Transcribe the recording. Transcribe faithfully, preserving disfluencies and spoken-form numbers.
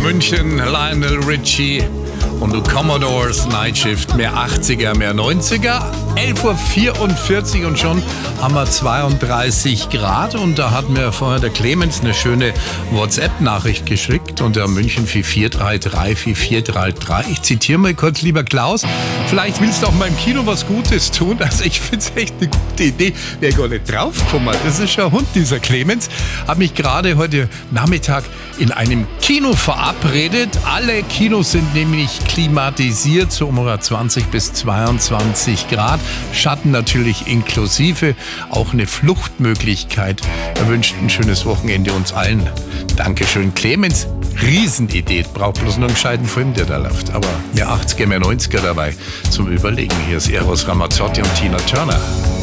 München, Lionel Richie und du Commodores Night Shift. Mehr achtziger, mehr neunziger. elf Uhr vierundvierzig und schon haben wir zweiunddreißig Grad. Und da hat mir vorher der Clemens eine schöne WhatsApp-Nachricht geschickt unter München vier vier drei drei vier vier drei drei. Ich zitiere mal kurz, lieber Klaus. Vielleicht willst du auch mal im Kino was Gutes tun. Also ich finde es echt eine gute Idee. Wäre gar nicht draufgekommen. Das ist ja ein Hund, dieser Clemens. Hat mich gerade heute Nachmittag in einem Kino verabredet. Alle Kinos sind nämlich klimatisiert, so um zwanzig bis zweiundzwanzig Grad. Schatten natürlich inklusive. Auch eine Fluchtmöglichkeit. Er wünscht ein schönes Wochenende uns allen. Dankeschön, Clemens. Riesenidee. Braucht bloß nur einen gescheiten Film, der da läuft. Aber mehr achtziger, mehr neunziger dabei zum Überlegen. Hier ist Eros Ramazzotti und Tina Turner.